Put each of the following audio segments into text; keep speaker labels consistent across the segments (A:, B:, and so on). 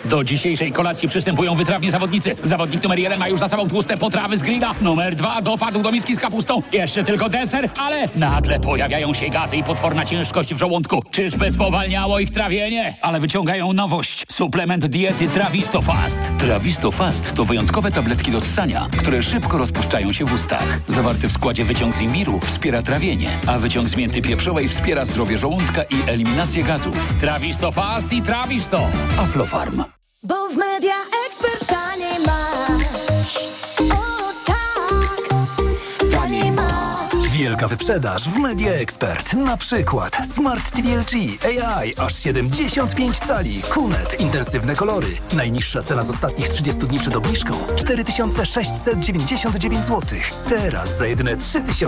A: Do dzisiejszej kolacji przystępują wytrawni zawodnicy. Zawodnik numer 1 ma już za sobą tłuste potrawy z grilla. Numer 2 dopadł do miski z kapustą. Jeszcze tylko deser, ale nagle pojawiają się gazy i potworna ciężkość w żołądku. Czyżby spowalniało ich trawienie? Ale wyciągają nowość. Suplement diety Trawisto Fast. Trawisto Fast to wyjątkowe tabletki do ssania, które szybko rozpuszczają się w ustach. Zawarty w składzie wyciąg z imbiru wspiera trawienie, a wyciąg z mięty pieprzowej wspiera zdrowie żołądka i eliminację gazów. Trawisto Fast i Trawisto. Aflofarm.
B: Bo w Media Expert taniej masz. O tak, taniej masz.
C: Wielka wyprzedaż w Media Expert. Na przykład Smart TV LG AI aż 75 cali. QNET intensywne kolory. Najniższa cena z ostatnich 30 dni przed obniżką 4699 zł. Teraz za jedyne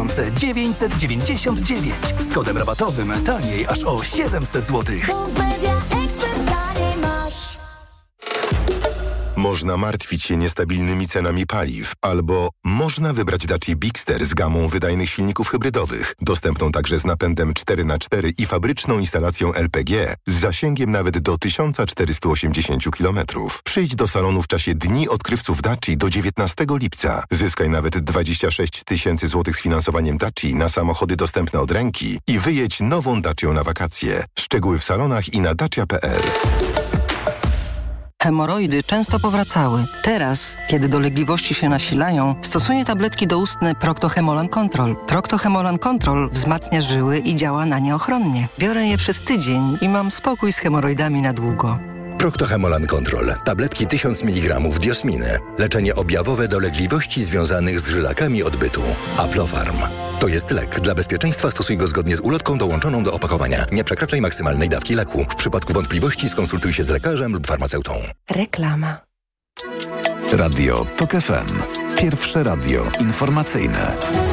C: 3999. Z kodem rabatowym taniej aż o 700 zł.
B: Bo w Media Expert taniej masz.
D: Można martwić się niestabilnymi cenami paliw, albo można wybrać Dacia Bigster z gamą wydajnych silników hybrydowych, dostępną także z napędem 4x4 i fabryczną instalacją LPG z zasięgiem nawet do 1480 km. Przyjdź do salonu w czasie Dni Odkrywców Dacia do 19 lipca. Zyskaj nawet 26 tysięcy złotych z finansowaniem Dacia na samochody dostępne od ręki i wyjedź nową Dacią na wakacje. Szczegóły w salonach i na dacia.pl.
E: Hemoroidy często powracały. Teraz, kiedy dolegliwości się nasilają, stosuję tabletki doustne Procto-Hemolan Control. Procto-Hemolan Control wzmacnia żyły i działa na nie ochronnie. Biorę je przez tydzień i mam spokój z hemoroidami na długo.
F: Procto-Hemolan Control. Tabletki 1000 mg diosminy. Leczenie objawowe dolegliwości związanych z żylakami odbytu. Aflofarm. To jest lek. Dla bezpieczeństwa stosuj go zgodnie z ulotką dołączoną do opakowania. Nie przekraczaj maksymalnej dawki leku. W przypadku wątpliwości skonsultuj się z lekarzem lub farmaceutą.
B: Reklama.
C: Radio TOK FM. Pierwsze radio informacyjne.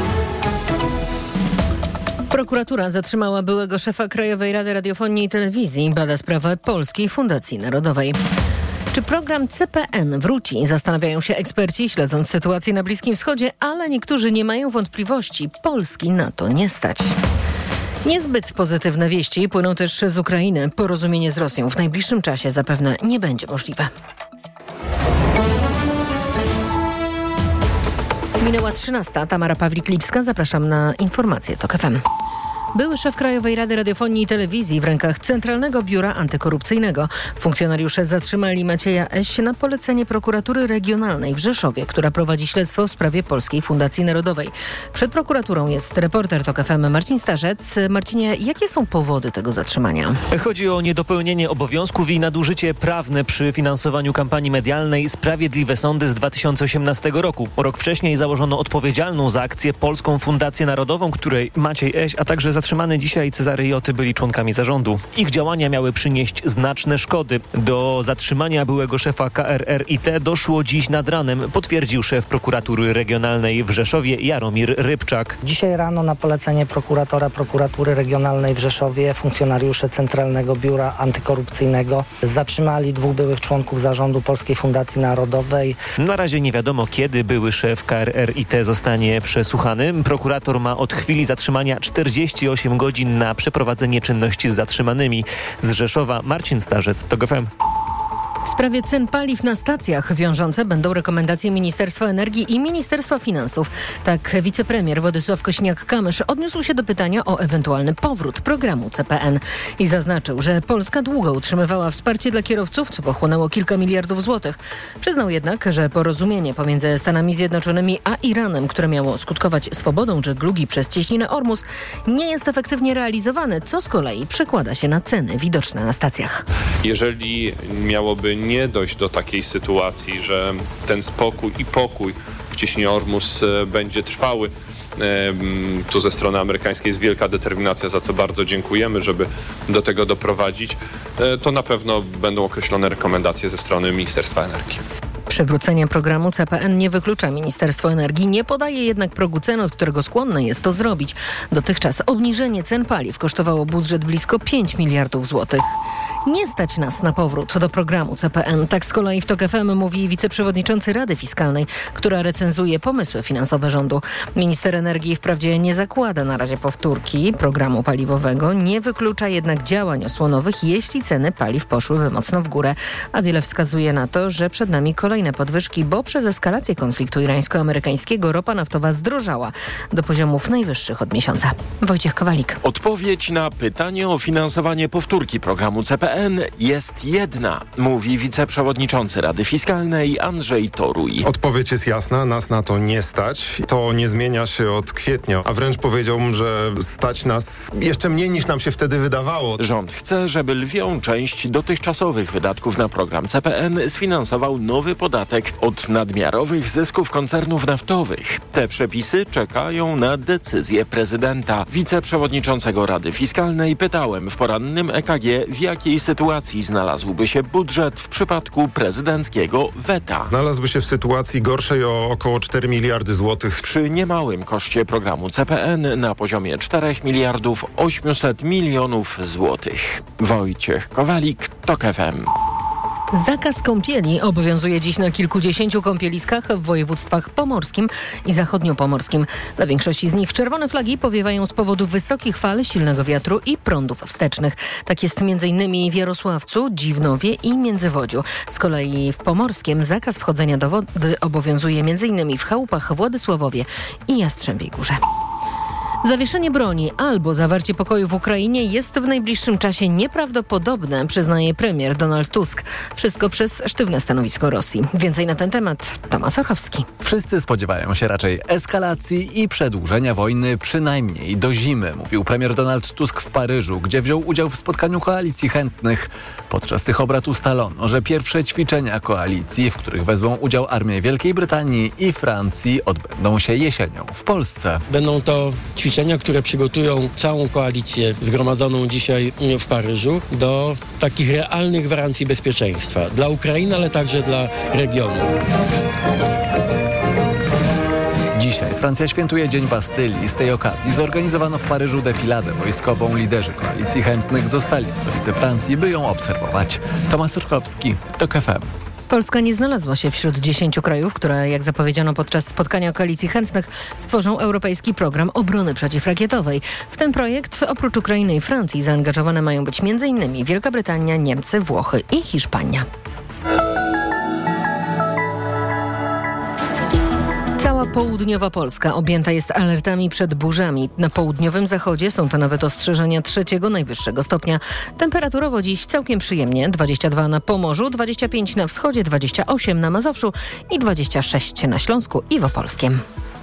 G: Prokuratura zatrzymała byłego szefa Krajowej Rady Radiofonii i Telewizji. Bada sprawę Polskiej Fundacji Narodowej. Czy program CPN wróci? Zastanawiają się eksperci, śledząc sytuację na Bliskim Wschodzie, ale niektórzy nie mają wątpliwości. Polski na to nie stać. Niezbyt pozytywne wieści płyną też z Ukrainy. Porozumienie z Rosją w najbliższym czasie zapewne nie będzie możliwe. Minęła 13. Tamara Pawlik-Lipska. Zapraszam na informacje TOK FM. Były szef Krajowej Rady Radiofonii i Telewizji w rękach Centralnego Biura Antykorupcyjnego. Funkcjonariusze zatrzymali Macieja S. na polecenie prokuratury regionalnej w Rzeszowie, która prowadzi śledztwo w sprawie Polskiej Fundacji Narodowej. Przed prokuraturą jest reporter TOK FM Marcin Starzec. Marcinie, jakie są powody tego zatrzymania?
H: Chodzi o niedopełnienie obowiązków i nadużycie prawne przy finansowaniu kampanii medialnej Sprawiedliwe Sądy z 2018 roku. Rok wcześniej założono odpowiedzialną za akcję Polską Fundację Narodową, której Maciej S., a także zatrzymany dzisiaj Cezary J. byli członkami zarządu. Ich działania miały przynieść znaczne szkody. Do zatrzymania byłego szefa KRRiT doszło dziś nad ranem, potwierdził szef prokuratury regionalnej w Rzeszowie Jaromir Rybczak.
I: Dzisiaj rano na polecenie prokuratora prokuratury regionalnej w Rzeszowie funkcjonariusze Centralnego Biura Antykorupcyjnego zatrzymali 2 byłych członków zarządu Polskiej Fundacji Narodowej.
H: Na razie nie wiadomo, kiedy były szef KRRiT zostanie przesłuchany. Prokurator ma od chwili zatrzymania 48 godzin na przeprowadzenie czynności z zatrzymanymi. Z Rzeszowa Marcin Starzec, TOK FM.
G: W sprawie cen paliw na stacjach wiążące będą rekomendacje Ministerstwa Energii i Ministerstwa Finansów. Tak wicepremier Władysław Kosiniak-Kamysz odniósł się do pytania o ewentualny powrót programu CPN i zaznaczył, że Polska długo utrzymywała wsparcie dla kierowców, co pochłonęło kilka miliardów złotych. Przyznał jednak, że porozumienie pomiędzy Stanami Zjednoczonymi a Iranem, które miało skutkować swobodą żeglugi przez cieśninę Ormus, nie jest efektywnie realizowane, co z kolei przekłada się na ceny widoczne na stacjach.
J: Jeżeli miałoby nie dojść do takiej sytuacji, że ten spokój i pokój w cieśninie Ormus będzie trwały. Tu ze strony amerykańskiej jest wielka determinacja, za co bardzo dziękujemy, żeby do tego doprowadzić. To na pewno będą określone rekomendacje ze strony Ministerstwa Energii.
G: Przywrócenie programu CPN nie wyklucza Ministerstwo Energii, nie podaje jednak progu cen, od którego skłonne jest to zrobić. Dotychczas obniżenie cen paliw kosztowało budżet blisko 5 miliardów złotych. Nie stać nas na powrót do programu CPN. Tak z kolei w TOK FM mówi wiceprzewodniczący Rady Fiskalnej, która recenzuje pomysły finansowe rządu. Minister energii wprawdzie nie zakłada na razie powtórki programu paliwowego, nie wyklucza jednak działań osłonowych, jeśli ceny paliw poszłyby mocno w górę. A wiele wskazuje na to, że przed nami kolejne podwyżki, bo przez eskalację konfliktu irańsko-amerykańskiego ropa naftowa zdrożała do poziomów najwyższych od miesiąca. Wojciech Kowalik.
K: Odpowiedź na pytanie o finansowanie powtórki programu CPN jest jedna, mówi wiceprzewodniczący Rady Fiskalnej Andrzej Toruj.
L: Odpowiedź jest jasna, nas na to nie stać. To nie zmienia się od kwietnia, a wręcz powiedziałbym, że stać nas jeszcze mniej niż nam się wtedy wydawało.
K: Rząd chce, żeby lwią część dotychczasowych wydatków na program CPN sfinansował nowy podatek od nadmiarowych zysków koncernów naftowych. Te przepisy czekają na decyzję prezydenta. Wiceprzewodniczącego Rady Fiskalnej pytałem w porannym EKG, w jakiej sytuacji znalazłby się budżet w przypadku prezydenckiego weta.
L: Znalazłby się w sytuacji gorszej o około 4 miliardy złotych.
K: Przy niemałym koszcie programu CPN na poziomie 4 miliardów 800 milionów złotych. Wojciech Kowalik, TOK FM.
G: Zakaz kąpieli obowiązuje dziś na kilkudziesięciu kąpieliskach w województwach pomorskim i zachodniopomorskim. Na większości z nich czerwone flagi powiewają z powodu wysokich fal, silnego wiatru i prądów wstecznych. Tak jest m.in. w Jarosławcu, Dziwnowie i Międzywodziu. Z kolei w Pomorskiem zakaz wchodzenia do wody obowiązuje m.in. w Chałupach, Władysławowie i Jastrzębiej Górze. Zawieszenie broni albo zawarcie pokoju w Ukrainie jest w najbliższym czasie nieprawdopodobne, przyznaje premier Donald Tusk. Wszystko przez sztywne stanowisko Rosji. Więcej na ten temat Tomasz Orchowski.
M: Wszyscy spodziewają się raczej eskalacji i przedłużenia wojny przynajmniej do zimy, mówił premier Donald Tusk w Paryżu, gdzie wziął udział w spotkaniu koalicji chętnych. Podczas tych obrad ustalono, że pierwsze ćwiczenia koalicji, w których wezmą udział armie Wielkiej Brytanii i Francji, odbędą się jesienią w Polsce.
N: Będą to ćwiczenia, które przygotują całą koalicję zgromadzoną dzisiaj w Paryżu do takich realnych gwarancji bezpieczeństwa dla Ukrainy, ale także dla regionu.
M: Dzisiaj Francja świętuje Dzień Bastylii. Z tej okazji zorganizowano w Paryżu defiladę wojskową. Liderzy koalicji chętnych zostali w stolicy Francji, by ją obserwować. Tomasz Urchowski, TOK FM.
G: Polska nie znalazła się wśród 10 krajów, które, jak zapowiedziano podczas spotkania koalicji chętnych, stworzą europejski program obrony przeciwrakietowej. W ten projekt oprócz Ukrainy i Francji zaangażowane mają być m.in. Wielka Brytania, Niemcy, Włochy i Hiszpania. Cała południowa Polska objęta jest alertami przed burzami. Na południowym zachodzie są to nawet ostrzeżenia 3. najwyższego stopnia. Temperaturowo dziś całkiem przyjemnie. 22 na Pomorzu, 25 na wschodzie, 28 na Mazowszu i 26 na Śląsku i w Opolskiem.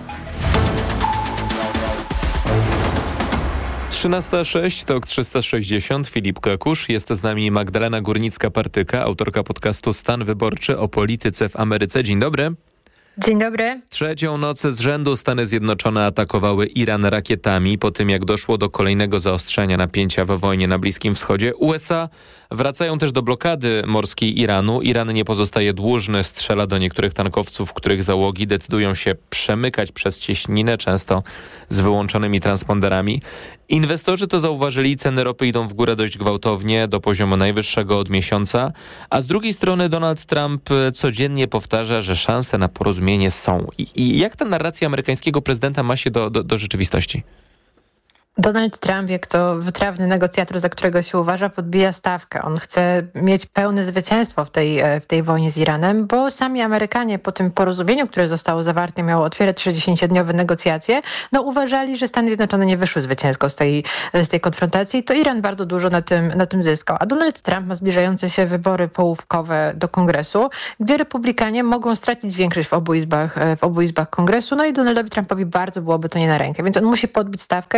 O: 13:06, TOK 360, Filip Kekusz. Jest z nami Magdalena Górnicka-Partyka, autorka podcastu Stan Wyborczy o polityce w Ameryce. Dzień dobry.
P: Dzień dobry.
O: Trzecią noc z rzędu Stany Zjednoczone atakowały Iran rakietami po tym, jak doszło do kolejnego zaostrzenia napięcia we wojnie na Bliskim Wschodzie. USA wracają też do blokady morskiej Iranu. Iran nie pozostaje dłużny, strzela do niektórych tankowców, których załogi decydują się przemykać przez cieśninę, często z wyłączonymi transponderami. Inwestorzy to zauważyli, ceny ropy idą w górę dość gwałtownie, do poziomu najwyższego od miesiąca, a z drugiej strony Donald Trump codziennie powtarza, że szanse na porozumienie są. I jak ta narracja amerykańskiego prezydenta ma się do rzeczywistości?
P: Donald Trump, jak to wytrawny negocjator, za którego się uważa, podbija stawkę. On chce mieć pełne zwycięstwo w tej wojnie z Iranem, bo sami Amerykanie po tym porozumieniu, które zostało zawarte, miało otwierać 60-dniowe negocjacje, uważali, że Stany Zjednoczone nie wyszły zwycięsko z tej konfrontacji. To Iran bardzo dużo na tym zyskał. A Donald Trump ma zbliżające się wybory połówkowe do Kongresu, gdzie Republikanie mogą stracić większość w obu izbach Kongresu, i Donaldowi Trumpowi bardzo byłoby to nie na rękę. Więc on musi podbić stawkę i musi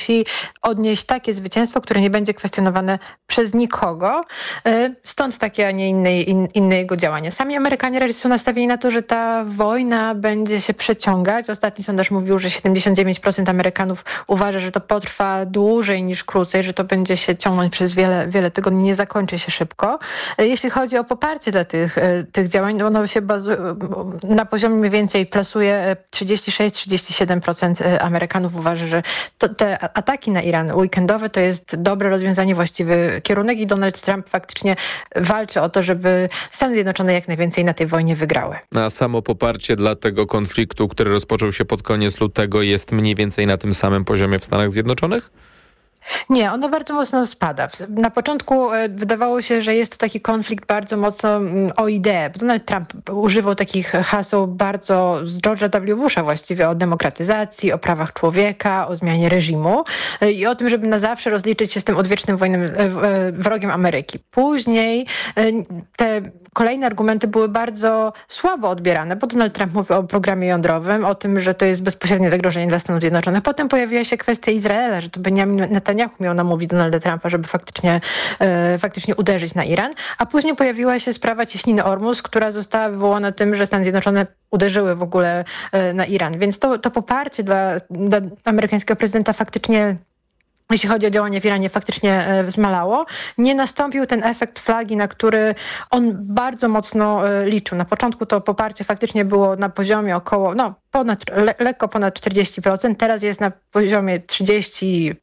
P: musi odnieść takie zwycięstwo, które nie będzie kwestionowane przez nikogo. Stąd takie, a nie inne jego działania. Sami Amerykanie raczej są nastawieni na to, że ta wojna będzie się przeciągać. Ostatni sondaż mówił, że 79% Amerykanów uważa, że to potrwa dłużej niż krócej, że to będzie się ciągnąć przez wiele tygodni, nie zakończy się szybko. Jeśli chodzi o poparcie dla tych działań, ono się na poziomie mniej więcej plasuje 36-37% Amerykanów uważa, że te ataki na Iran weekendowe to jest dobre rozwiązanie, właściwy kierunek i Donald Trump faktycznie walczy o to, żeby Stany Zjednoczone jak najwięcej na tej wojnie wygrały.
O: A samo poparcie dla tego konfliktu, który rozpoczął się pod koniec lutego, jest mniej więcej na tym samym poziomie w Stanach Zjednoczonych?
P: Nie, ono bardzo mocno spada. Na początku wydawało się, że jest to taki konflikt bardzo mocno o ideę. Donald Trump używał takich haseł bardzo z George'a W. Busha właściwie o demokratyzacji, o prawach człowieka, o zmianie reżimu i o tym, żeby na zawsze rozliczyć się z tym odwiecznym wrogiem Ameryki. Później te kolejne argumenty były bardzo słabo odbierane, bo Donald Trump mówił o programie jądrowym, o tym, że to jest bezpośrednie zagrożenie dla Stanów Zjednoczonych. Potem pojawiła się kwestia Izraela, że to Benjamin Netanyahu miał namówić Donalda Trumpa, żeby faktycznie uderzyć na Iran, a później pojawiła się sprawa cieśniny Ormus, która została wywołana tym, że Stany Zjednoczone uderzyły w ogóle na Iran. Więc to poparcie dla amerykańskiego prezydenta faktycznie, jeśli chodzi o działania w Iranie, faktycznie zmalało. Nie nastąpił ten efekt flagi, na który on bardzo mocno liczył. Na początku to poparcie faktycznie było na poziomie około, lekko ponad 40%. Teraz jest na poziomie 36%,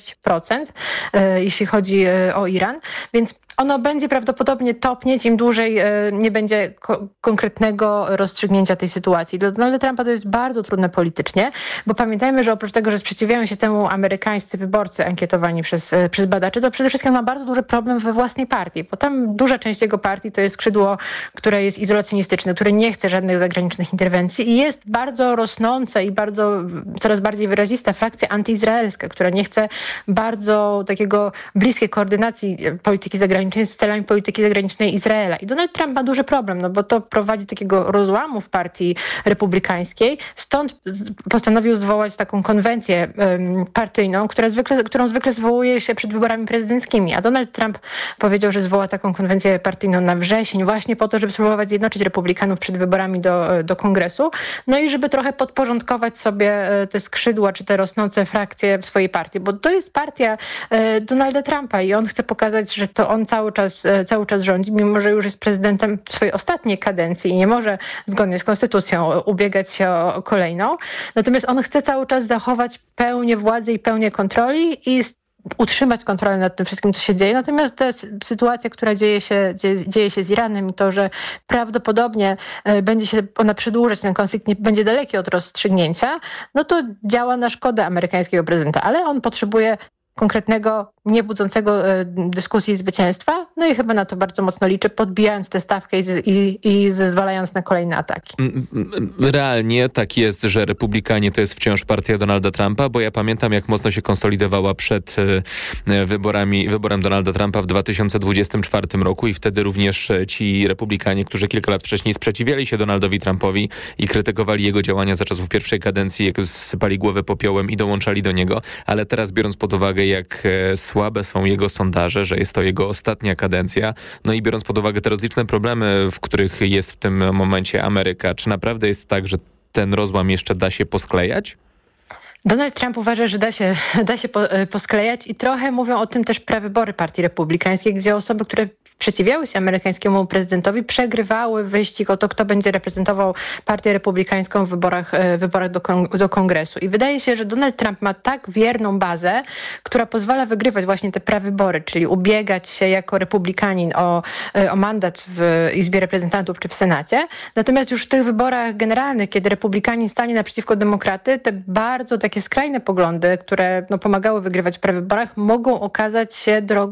P: jeśli chodzi o Iran. Więc ono będzie prawdopodobnie topnieć, im dłużej nie będzie konkretnego rozstrzygnięcia tej sytuacji. Dla Donalda Trumpa to jest bardzo trudne politycznie, bo pamiętajmy, że oprócz tego, że sprzeciwiają się temu amerykańscy wyborcy ankietowani przez badaczy, to przede wszystkim ma bardzo duży problem we własnej partii, bo tam duża część jego partii to jest skrzydło, które jest izolacjonistyczne, które nie chce żadnych zagranicznych interwencji i jest bardzo rosnąca i coraz bardziej wyrazista frakcja antyizraelska, która nie chce bardzo takiego bliskiej koordynacji polityki zagranicznej z celami polityki zagranicznej Izraela. I Donald Trump ma duży problem, bo to prowadzi takiego rozłamu w partii republikańskiej. Stąd postanowił zwołać taką konwencję partyjną, którą zwykle zwołuje się przed wyborami prezydenckimi. A Donald Trump powiedział, że zwoła taką konwencję partyjną na wrzesień właśnie po to, żeby spróbować zjednoczyć republikanów przed wyborami do kongresu. No i żeby trochę podporządkować sobie te skrzydła, czy te rosnące frakcje w swojej partii, bo to jest partia Donalda Trumpa i on chce pokazać, że to on cały czas rządzi, mimo że już jest prezydentem swojej ostatniej kadencji i nie może zgodnie z konstytucją ubiegać się o kolejną. Natomiast on chce cały czas zachować pełnię władzy i pełnię kontroli i utrzymać kontrolę nad tym wszystkim, co się dzieje. Natomiast ta sytuacja, która dzieje się z Iranem i to, że prawdopodobnie będzie się ona przedłużać, ten konflikt nie będzie daleki od rozstrzygnięcia, no to działa na szkodę amerykańskiego prezydenta, ale on potrzebuje konkretnego, niebudzącego dyskusji zwycięstwa. No i chyba na to bardzo mocno liczy, podbijając tę stawkę i zezwalając na kolejne ataki.
O: Realnie tak jest, że Republikanie to jest wciąż partia Donalda Trumpa, bo ja pamiętam, jak mocno się konsolidowała przed wyborem Donalda Trumpa w 2024 roku i wtedy również ci Republikanie, którzy kilka lat wcześniej sprzeciwiali się Donaldowi Trumpowi i krytykowali jego działania za czasów pierwszej kadencji, jak sypali głowę popiołem i dołączali do niego, ale teraz biorąc pod uwagę, jak słabe są jego sondaże, że jest to jego ostatnia kadencja, no i biorąc pod uwagę te rozliczne problemy, w których jest w tym momencie Ameryka, czy naprawdę jest tak, że ten rozłam jeszcze da się posklejać?
P: Donald Trump uważa, że da się posklejać i trochę mówią o tym też prawybory Partii Republikańskiej, gdzie osoby, które sprzeciwiały się amerykańskiemu prezydentowi, przegrywały wyścig o to, kto będzie reprezentował Partię Republikańską w wyborach do Kongresu. I wydaje się, że Donald Trump ma tak wierną bazę, która pozwala wygrywać właśnie te prawybory, czyli ubiegać się jako republikanin o mandat w Izbie Reprezentantów czy w Senacie. Natomiast już w tych wyborach generalnych, kiedy republikanin stanie naprzeciwko demokraty, te bardzo takie skrajne poglądy, które pomagały wygrywać w prawyborach, mogą okazać się drogą do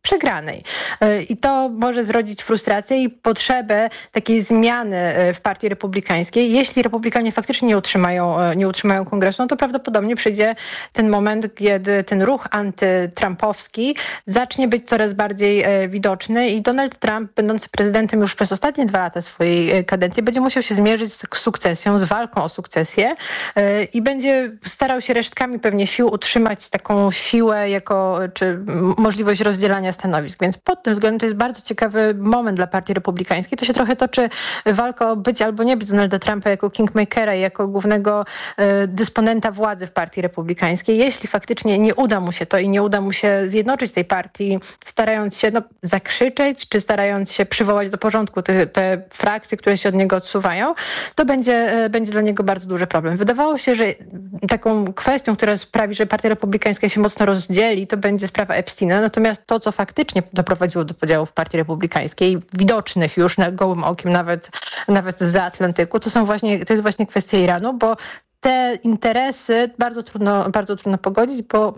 P: przegranej. I to może zrodzić frustrację i potrzebę takiej zmiany w partii republikańskiej. Jeśli republikanie faktycznie nie utrzymają kongresu, no to prawdopodobnie przyjdzie ten moment, kiedy ten ruch antytrumpowski zacznie być coraz bardziej widoczny i Donald Trump, będący prezydentem już przez ostatnie 2 lata swojej kadencji, będzie musiał się zmierzyć z sukcesją, z walką o sukcesję i będzie starał się resztkami pewnie sił utrzymać taką siłę czy możliwość rozdzielania stanowisk. Więc pod tym względem to jest bardzo ciekawy moment dla partii republikańskiej. To się trochę toczy walka o być albo nie być Donalda Trumpa jako kingmakera i jako głównego dysponenta władzy w partii republikańskiej. Jeśli faktycznie nie uda mu się to i nie uda mu się zjednoczyć tej partii, starając się zakrzyczeć, czy starając się przywołać do porządku te frakcje, które się od niego odsuwają, to będzie dla niego bardzo duży problem. Wydawało się, że taką kwestią, która sprawi, że partia republikańska się mocno rozdzieli, to będzie sprawa Epsteina. Natomiast to, co faktycznie doprowadziło do podziałów w partii republikańskiej, widocznych już na gołym okiem, nawet zza Atlantyku, to jest właśnie kwestia Iranu, bo te interesy bardzo trudno pogodzić, bo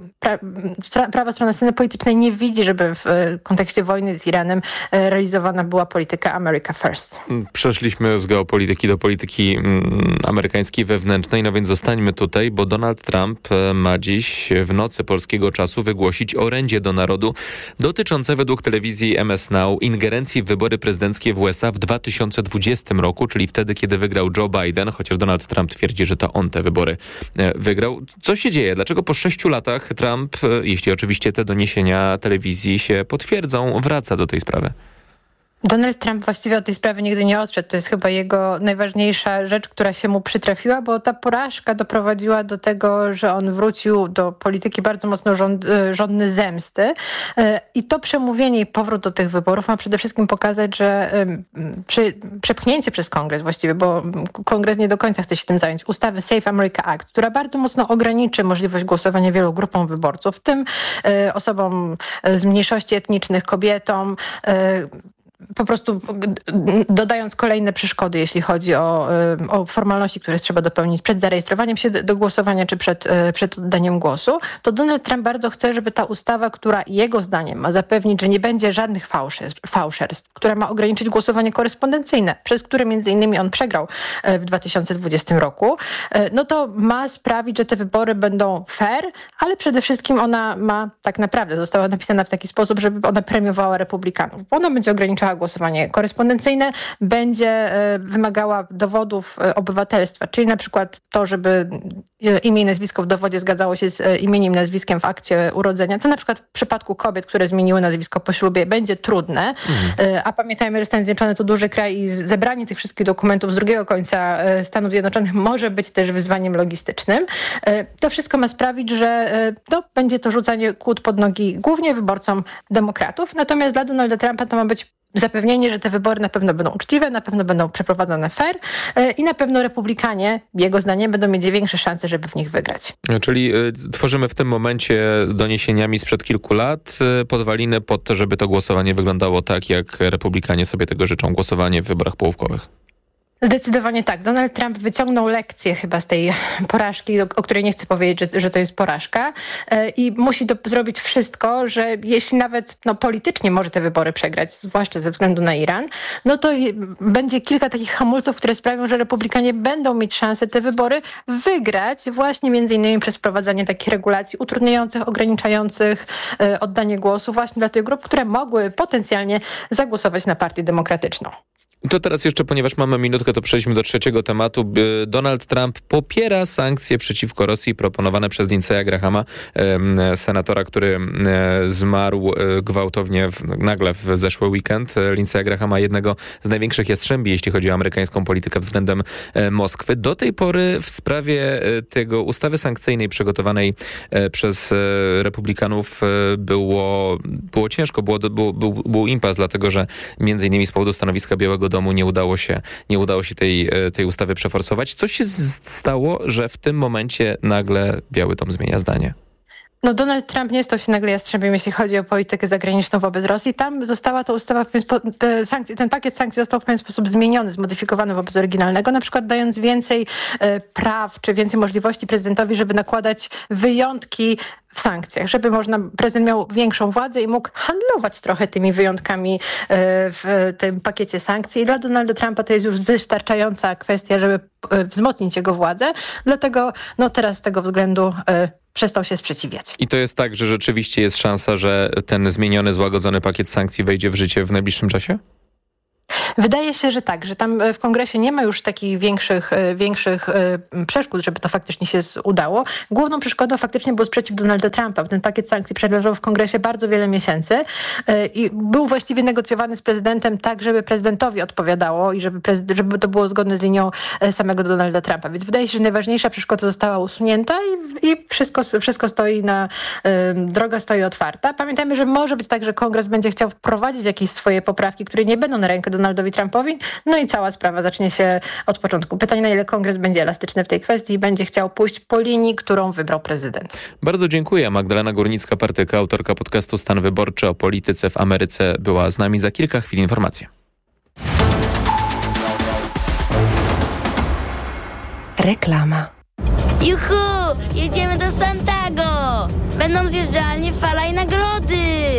P: prawa strona sceny politycznej nie widzi, żeby w kontekście wojny z Iranem realizowana była polityka America First.
O: Przeszliśmy z geopolityki do polityki amerykańskiej wewnętrznej, no więc zostańmy tutaj, bo Donald Trump ma dziś w nocy polskiego czasu wygłosić orędzie do narodu dotyczące według telewizji MS Now ingerencji w wybory prezydenckie w USA w 2020 roku, czyli wtedy, kiedy wygrał Joe Biden, chociaż Donald Trump twierdzi, że to on te wybory wygrał. Co się dzieje? Dlaczego po 6 latach Trump, jeśli oczywiście te doniesienia telewizji się potwierdzą, wraca do tej sprawy?
P: Donald Trump właściwie od tej sprawy nigdy nie odszedł. To jest chyba jego najważniejsza rzecz, która się mu przytrafiła, bo ta porażka doprowadziła do tego, że on wrócił do polityki bardzo mocno żądny zemsty. I to przemówienie i powrót do tych wyborów ma przede wszystkim pokazać, że przepchnięcie przez Kongres właściwie, bo Kongres nie do końca chce się tym zająć, ustawy Safe America Act, która bardzo mocno ograniczy możliwość głosowania wielu grupom wyborców, w tym osobom z mniejszości etnicznych, kobietom, po prostu dodając kolejne przeszkody, jeśli chodzi o formalności, które trzeba dopełnić przed zarejestrowaniem się do głosowania, czy przed oddaniem głosu, to Donald Trump bardzo chce, żeby ta ustawa, która jego zdaniem ma zapewnić, że nie będzie żadnych fałszerstw, która ma ograniczyć głosowanie korespondencyjne, przez które między innymi on przegrał w 2020 roku, no to ma sprawić, że te wybory będą fair, ale przede wszystkim ona ma tak naprawdę, została napisana w taki sposób, żeby ona premiowała republikanów. Ona będzie ograniczała głosowanie korespondencyjne, będzie wymagała dowodów obywatelstwa, czyli na przykład to, żeby imię i nazwisko w dowodzie zgadzało się z imieniem i nazwiskiem w akcie urodzenia, co na przykład w przypadku kobiet, które zmieniły nazwisko po ślubie, będzie trudne, a pamiętajmy, że Stany Zjednoczone to duży kraj i zebranie tych wszystkich dokumentów z drugiego końca Stanów Zjednoczonych może być też wyzwaniem logistycznym. To wszystko ma sprawić, że będzie to rzucanie kłód pod nogi głównie wyborcom demokratów, natomiast dla Donalda Trumpa to ma być zapewnienie, że te wybory na pewno będą uczciwe, na pewno będą przeprowadzone fair i na pewno republikanie, jego zdaniem, będą mieć większe szanse, żeby w nich wygrać.
O: Czyli tworzymy w tym momencie doniesieniami sprzed kilku lat podwaliny pod to, żeby to głosowanie wyglądało tak, jak republikanie sobie tego życzą, głosowanie w wyborach połówkowych.
P: Zdecydowanie tak. Donald Trump wyciągnął lekcję chyba z tej porażki, o której nie chcę powiedzieć, że to jest porażka i musi zrobić wszystko, że jeśli nawet politycznie może te wybory przegrać, zwłaszcza ze względu na Iran, no to będzie kilka takich hamulców, które sprawią, że republikanie będą mieć szansę te wybory wygrać właśnie między innymi przez wprowadzanie takich regulacji utrudniających, ograniczających oddanie głosu właśnie dla tych grup, które mogły potencjalnie zagłosować na partię demokratyczną.
O: To teraz jeszcze, ponieważ mamy minutkę, to przejdźmy do trzeciego tematu. Donald Trump popiera sankcje przeciwko Rosji proponowane przez Lindsey'a Grahama, senatora, który zmarł gwałtownie nagle w zeszły weekend. Lindsey'a Grahama, jednego z największych jastrzębi, jeśli chodzi o amerykańską politykę względem Moskwy. Do tej pory w sprawie tego ustawy sankcyjnej przygotowanej przez republikanów było ciężko, był impas, dlatego że między innymi z powodu stanowiska Białego Domu nie udało się tej ustawy przeforsować. Co się stało, że w tym momencie nagle Biały Dom zmienia zdanie?
P: No Donald Trump nie stał się nagle jastrzębiem, jeśli chodzi o politykę zagraniczną wobec Rosji. Tam została ta ustawa, ten pakiet sankcji został w pewien sposób zmieniony, zmodyfikowany wobec oryginalnego, na przykład dając więcej praw, czy więcej możliwości prezydentowi, żeby nakładać wyjątki w sankcjach, żeby prezydent miał większą władzę i mógł handlować trochę tymi wyjątkami w tym pakiecie sankcji. I dla Donalda Trumpa to jest już wystarczająca kwestia, żeby wzmocnić jego władzę. Dlatego teraz z tego względu przestał się sprzeciwiać.
O: I to jest tak, że rzeczywiście jest szansa, że ten zmieniony, złagodzony pakiet sankcji wejdzie w życie w najbliższym czasie?
P: Wydaje się, że tak, że tam w Kongresie nie ma już takich większych przeszkód, żeby to faktycznie się udało. Główną przeszkodą faktycznie był sprzeciw Donalda Trumpa. Ten pakiet sankcji przeleżał w Kongresie bardzo wiele miesięcy i był właściwie negocjowany z prezydentem tak, żeby prezydentowi odpowiadało i żeby to było zgodne z linią samego Donalda Trumpa. Więc wydaje się, że najważniejsza przeszkoda została usunięta i wszystko stoi droga stoi otwarta. Pamiętajmy, że może być tak, że Kongres będzie chciał wprowadzić jakieś swoje poprawki, które nie będą na rękę Donaldowi Trumpowi, no i cała sprawa zacznie się od początku. Pytanie, na ile Kongres będzie elastyczny w tej kwestii i będzie chciał pójść po linii, którą wybrał prezydent.
O: Bardzo dziękuję. Magdalena Górnicka-Partyka, autorka podcastu Stan Wyborczy o polityce w Ameryce, była z nami. Za kilka chwil informacje.
B: Reklama.
Q: Juhu! Jedziemy do Santago! Będą zjeżdżalnie, fala i nagrody!